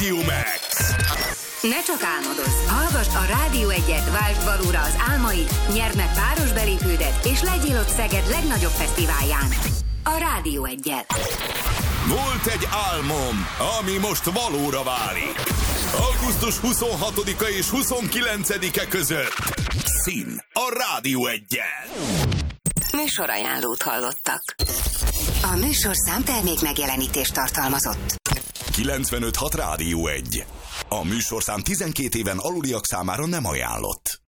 Radio Max. Ne csak álmodozz, hallgass a Rádió 1-et, váltsd valóra az álmaid, nyerd meg páros belépődet, és legyél ott Szeged legnagyobb fesztiválján. A Rádió 1-jel. Volt egy álmom, ami most valóra válik. Augusztus 26-a és 29-e között. Szín a Rádió 1-jel. Műsorajánlót hallottak. A műsorszám termék megjelenítést tartalmazott. 95.6 Rádió 1. A műsorszám 12 éven aluliak számára nem ajánlott.